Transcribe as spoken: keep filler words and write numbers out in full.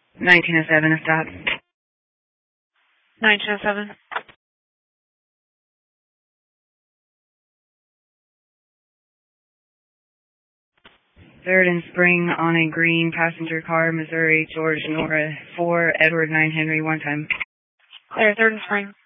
nineteen oh seven, a stop. nineteen oh seven. Third and Spring on a green passenger car, Missouri, George, Nora, four, Edward, nine, Henry, one time. Clear, Third and Spring.